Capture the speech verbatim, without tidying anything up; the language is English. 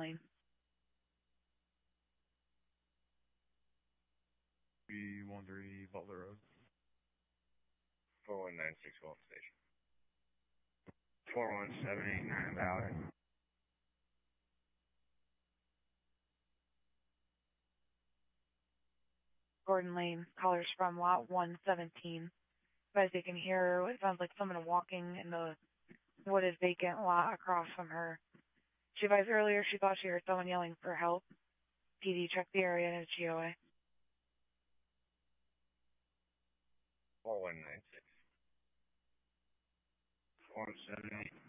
Lane. three one three Butler Road. four one nine six Walton Station. four one seven eight nine Valley. Gordon Lane, callers from lot one seventeen. As you can hear, it sounds like someone walking in the wooded vacant lot across from her. She advised earlier she thought she heard someone yelling for help. P D checked the area and a G O A. four one nine six. four one seven eight.